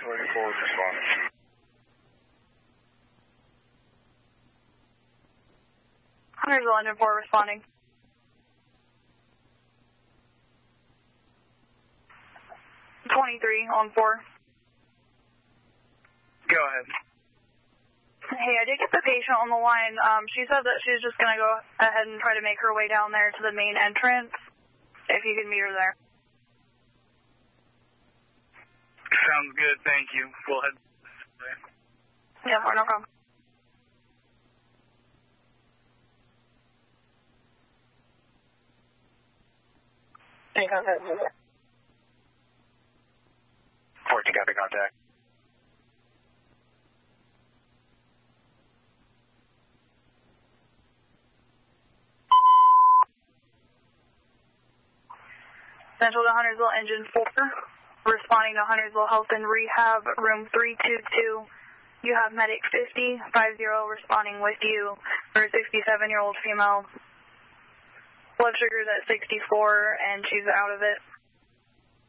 24 responding. Huntersville engine 4 responding. On 4. Go ahead. Hey, I did get the patient on the line. She said that she was just going to go ahead and try to make her way down there to the main entrance, if you could meet her there. Sounds good, thank you. We'll head. Yeah, no problem. Hey, contact. 14, copy contact. Central to Huntersville engine 4, responding to Huntersville Health and Rehab, room 322. You have medic 5050 responding with you for a 67-year-old female. Blood sugar's at 64 and she's out of it.